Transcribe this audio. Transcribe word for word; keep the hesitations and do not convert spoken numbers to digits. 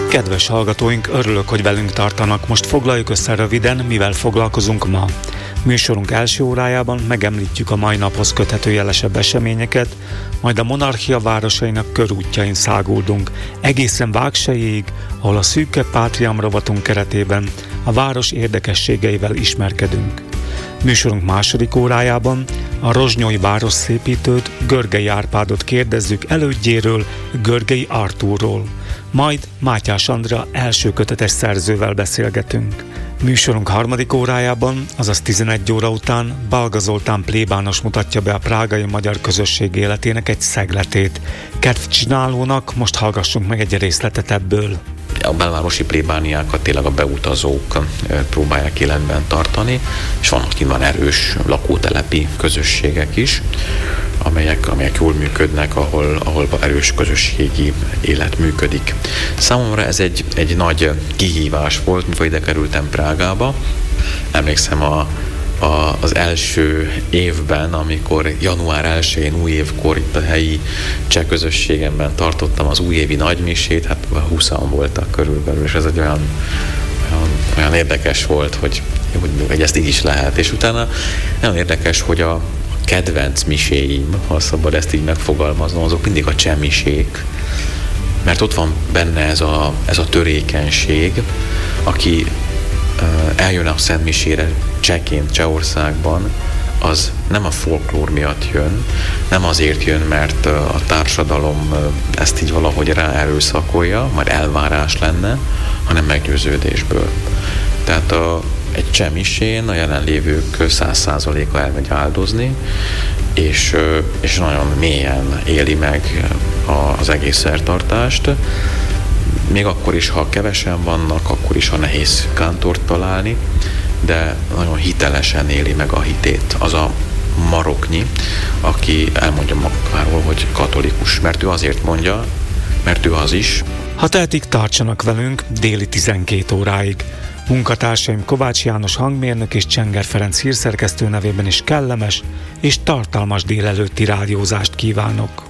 Kedves hallgatóink, örülök, hogy velünk tartanak. Most foglaljuk össze röviden, mivel foglalkozunk ma. Műsorunk első órájában megemlítjük a mai naphoz köthető jelesebb eseményeket, majd a monarchia városainak körútjain száguldunk, egészen Vágselyéig, ahol a szűke Pátriám rovatunk keretében a város érdekességeivel ismerkedünk. Műsorunk második órájában a rozsnyói városszépítőt, Görgei Árpádot kérdezzük elődjéről, Görgei Artúrról. Majd Mátyás Andrea első kötetes szerzővel beszélgetünk. Műsorunk harmadik órájában, azaz tizenegy óra után Balga Zoltán plébános mutatja be a prágai magyar közösség életének egy szegletét. Kedvcsinálónak most hallgassunk meg egy részletet ebből. A belvárosi plébániákat tényleg a beutazók próbálják életben tartani, és vannak kint erős lakótelepi közösségek is, amelyek, amelyek jól működnek, ahol, ahol erős közösségi élet működik. Számomra ez egy, egy nagy kihívás volt, mikor ide kerültem Prágába. Emlékszem a A, az első évben, amikor január elsején új évkor itt a helyi cseh közösségemben tartottam az újévi nagymisét, hát húszan voltak körülbelül, és ez egy olyan, olyan, olyan érdekes volt, hogy, hogy, hogy ezt így is lehet. És utána nagyon érdekes, hogy a kedvenc miséim, ha szabad ezt így megfogalmaznom, azok mindig a cseh misék, mert ott van benne ez a, ez a törékenység, aki eljön a szentmisére csehként Csehországban, az nem a folklór miatt jön, nem azért jön, mert a társadalom ezt így valahogy ráerőszakolja, majd elvárás lenne, hanem meggyőződésből. Tehát a, egy cseh misén a jelenlévők száz százaléka elmegy áldozni, és, és nagyon mélyen éli meg az egész szertartást. Még akkor is, ha kevesen vannak, akkor is, ha nehéz kántort találni, de nagyon hitelesen éli meg a hitét. Az a maroknyi, aki elmondja magáról, hogy katolikus, mert ő azért mondja, mert ő az is. Ha tehetik, tartsanak velünk déli tizenkét óráig. Munkatársaim Kovács János hangmérnök és Csenger Ferenc hírszerkesztő nevében is kellemes és tartalmas délelőtti rádiózást kívánok.